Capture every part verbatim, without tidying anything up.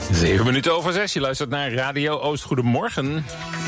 Zeven minuten over zes. Je luistert naar Radio Oost. Goedemorgen.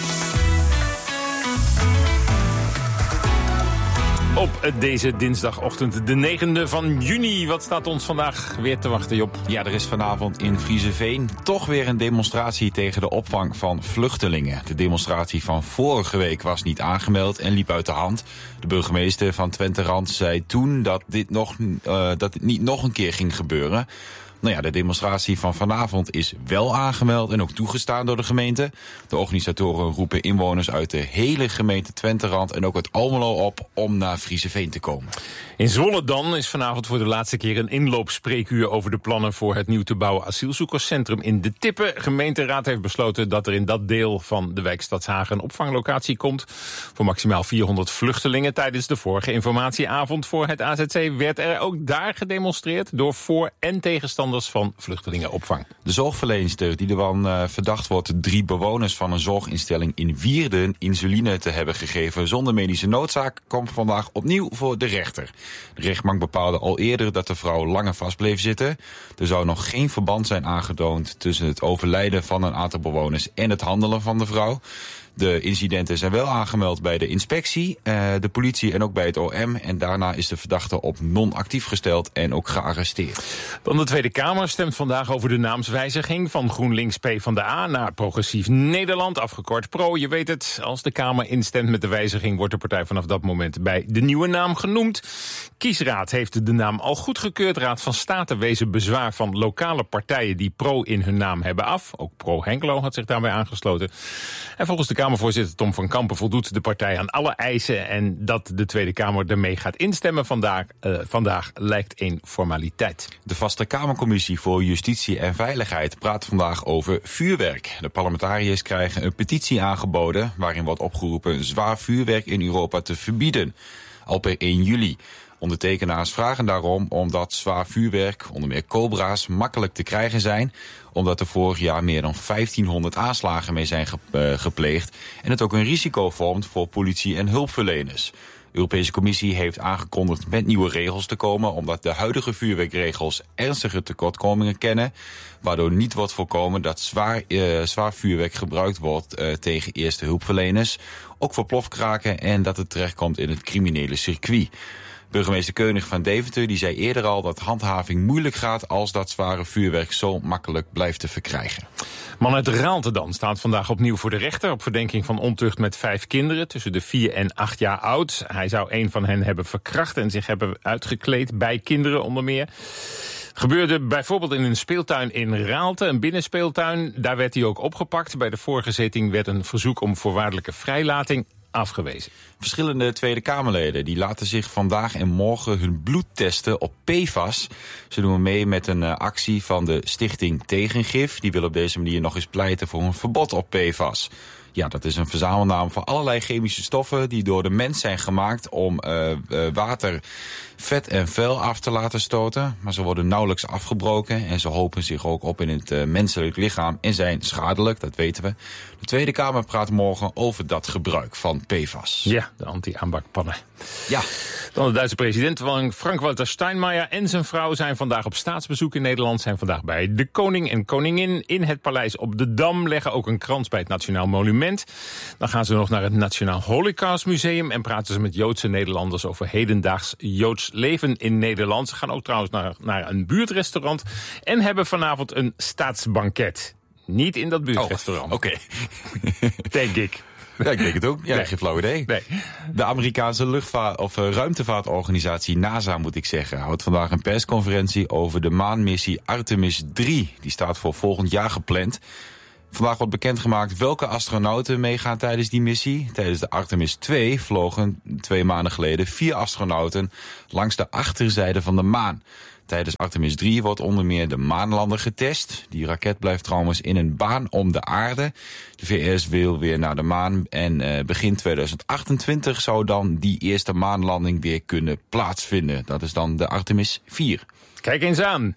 Op deze dinsdagochtend, de negende van juni. Wat staat ons vandaag weer te wachten, Job? Ja, er is vanavond in Frieseveen toch weer een demonstratie tegen de opvang van vluchtelingen. De demonstratie van vorige week was niet aangemeld en liep uit de hand. De burgemeester van Twenterand zei toen dat dit, nog, uh, dat dit niet nog een keer ging gebeuren. Nou ja, de demonstratie van vanavond is wel aangemeld en ook toegestaan door de gemeente. De organisatoren roepen inwoners uit de hele gemeente Twenterand en ook uit Almelo op om naar Frieseveen te komen. In Zwolle dan is vanavond voor de laatste keer een inloopspreekuur over de plannen voor het nieuw te bouwen asielzoekerscentrum in De Tippen. De gemeenteraad heeft besloten dat er in dat deel van de wijk Stadshagen een opvanglocatie komt voor maximaal vierhonderd vluchtelingen. Tijdens de vorige informatieavond voor het A Z C werd er ook daar gedemonstreerd door voor- en tegenstanders van vluchtelingenopvang. De zorgverlenster die ervan uh, verdacht wordt drie bewoners van een zorginstelling in Wierden insuline te hebben gegeven zonder medische noodzaak, komt vandaag opnieuw voor de rechter. De rechtbank bepaalde al eerder dat de vrouw langer vast bleef zitten. Er zou nog geen verband zijn aangetoond tussen het overlijden van een aantal bewoners en het handelen van de vrouw. De incidenten zijn wel aangemeld bij de inspectie, uh, de politie en ook bij het O M. En daarna is de verdachte op non-actief gesteld en ook gearresteerd. Dan de Tweede Kamer stemt vandaag over de naamswijziging van GroenLinks PvdA naar Progressief Nederland, afgekort PRO. Je weet het, als de Kamer instemt met de wijziging wordt de partij vanaf dat moment bij de nieuwe naam genoemd. Kiesraad heeft de naam al goedgekeurd. Raad van State wezen bezwaar van lokale partijen die PRO in hun naam hebben af. Ook PRO Henkelo had zich daarbij aangesloten. En volgens de Kamervoorzitter Tom van Kampen voldoet de partij aan alle eisen en dat de Tweede Kamer ermee gaat instemmen vandaag, uh, vandaag lijkt een formaliteit. De Vaste Kamercommissie voor Justitie en Veiligheid praat vandaag over vuurwerk. De parlementariërs krijgen een petitie aangeboden waarin wordt opgeroepen zwaar vuurwerk in Europa te verbieden. Al per één juli. Ondertekenaars vragen daarom omdat zwaar vuurwerk, onder meer cobra's, makkelijk te krijgen zijn, omdat er vorig jaar meer dan vijftienhonderd aanslagen mee zijn gepleegd en het ook een risico vormt voor politie en hulpverleners. De Europese Commissie heeft aangekondigd met nieuwe regels te komen, omdat de huidige vuurwerkregels ernstige tekortkomingen kennen, waardoor niet wordt voorkomen dat zwaar, uh, zwaar vuurwerk gebruikt wordt uh, tegen eerste hulpverleners, ook voor plofkraken en dat het terechtkomt in het criminele circuit. Burgemeester Keunig van Deventer die zei eerder al dat handhaving moeilijk gaat als dat zware vuurwerk zo makkelijk blijft te verkrijgen. Man uit Raalte dan staat vandaag opnieuw voor de rechter op verdenking van ontucht met vijf kinderen tussen de vier en acht jaar oud. Hij zou een van hen hebben verkracht en zich hebben uitgekleed bij kinderen onder meer. Gebeurde bijvoorbeeld in een speeltuin in Raalte, een binnenspeeltuin. Daar werd hij ook opgepakt. Bij de vorige zitting werd een verzoek om voorwaardelijke vrijlating afgewezen. Verschillende Tweede Kamerleden die laten zich vandaag en morgen hun bloed testen op P F A S. Ze doen mee met een uh, actie van de Stichting Tegengif. Die wil op deze manier nog eens pleiten voor een verbod op P F A S. Ja, dat is een verzamelnaam voor allerlei chemische stoffen die door de mens zijn gemaakt om uh, uh, water, vet en vuil af te laten stoten. Maar ze worden nauwelijks afgebroken en ze hopen zich ook op in het uh, menselijk lichaam en zijn schadelijk, dat weten we. De Tweede Kamer praat morgen over dat gebruik van P F A S. Ja, de anti-aanbakpannen. Ja. Dan de Duitse president Frank-Walter Steinmeier en zijn vrouw zijn vandaag op staatsbezoek in Nederland. Zijn vandaag bij de koning en koningin in het paleis op de Dam. Leggen ook een krans bij het Nationaal Monument. Dan gaan ze nog naar het Nationaal Holocaust Museum en praten ze met Joodse Nederlanders over hedendaags Joods leven in Nederland. Ze gaan ook trouwens naar, naar een buurtrestaurant en hebben vanavond een staatsbanket. Niet in dat buurtrestaurant. Oh, oké. Okay. Denk ik. Ja, ik denk het ook. Ja, nee. Geen flauw idee. Nee. De Amerikaanse luchtvaart, of uh, ruimtevaartorganisatie NASA, moet ik zeggen, houdt vandaag een persconferentie over de maanmissie Artemis drie. Die staat voor volgend jaar gepland. Vandaag wordt bekendgemaakt welke astronauten meegaan tijdens die missie. Tijdens de Artemis twee vlogen twee maanden geleden vier astronauten langs de achterzijde van de maan. Tijdens Artemis drie wordt onder meer de maanlander getest. Die raket blijft trouwens in een baan om de aarde. De V S wil weer naar de maan en uh, begin tweeduizend achtentwintig zou dan die eerste maanlanding weer kunnen plaatsvinden. Dat is dan de Artemis vier. Kijk eens aan.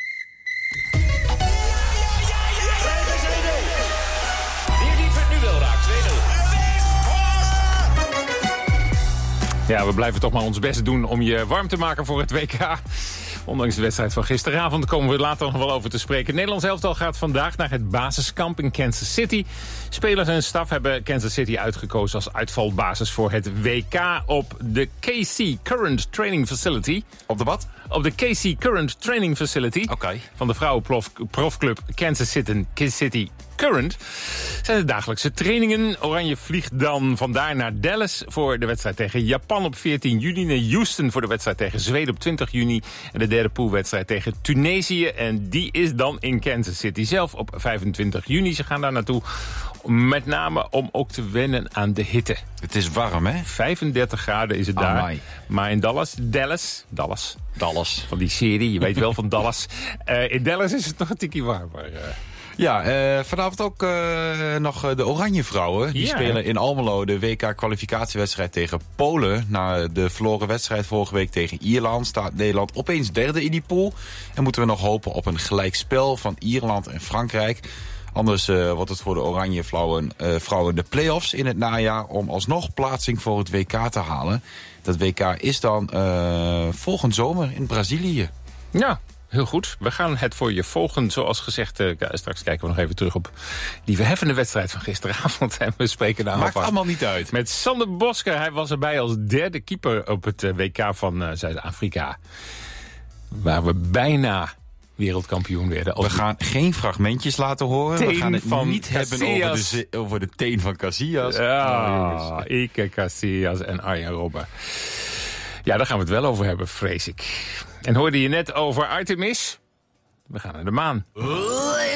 Ja, we blijven toch maar ons best doen om je warm te maken voor het W K. Ondanks de wedstrijd van gisteravond komen we later nog wel over te spreken. Nederlands elftal gaat vandaag naar het basiskamp in Kansas City. Spelers en staf hebben Kansas City uitgekozen als uitvalbasis voor het W K op de K C Current Training Facility. Op de wat? Op de K C Current Training Facility okay. van de vrouwenprofclub Kansas City, Kansas City Current zijn de dagelijkse trainingen. Oranje vliegt dan vandaar naar Dallas voor de wedstrijd tegen Japan op veertien juni. Naar Houston voor de wedstrijd tegen Zweden op twintig juni. En de derde poolwedstrijd tegen Tunesië. En die is dan in Kansas City zelf op vijfentwintig juni. Ze gaan daar naartoe met name om ook te wennen aan de hitte. Het is warm, hè? vijfendertig graden is het daar. Amai. Maar in Dallas, Dallas, Dallas... Dallas. Van die serie, je weet wel van Dallas. Uh, in Dallas is het nog een tikkie warmer. Uh. Ja, uh, vanavond ook uh, nog de Oranje Vrouwen. Die ja, spelen in Almelo de W K-kwalificatiewedstrijd tegen Polen. Na de verloren wedstrijd vorige week tegen Ierland staat Nederland opeens derde in die pool. En moeten we nog hopen op een gelijkspel van Ierland en Frankrijk. Anders uh, wordt het voor de Oranje vrouwen, uh, vrouwen de play-offs in het najaar om alsnog plaatsing voor het W K te halen. Dat W K is dan uh, volgend zomer in Brazilië. Ja, heel goed. We gaan het voor je volgen. Zoals gezegd, uh, straks kijken we nog even terug op die verheffende wedstrijd van gisteravond. En we spreken daar Maakt allemaal niet uit. Met Sander Bosker. Hij was erbij als derde keeper op het uh, W K van uh, Zuid-Afrika. Waar we bijna wereldkampioen werden. We gaan geen fragmentjes laten horen. Teen we gaan het van niet Casillas. hebben over de, over de teen van Casillas. Ja, oh, Ike Casillas en Arjen Robben. Ja, daar gaan we het wel over hebben, vrees ik. En hoorde je net over Artemis? We gaan naar de maan.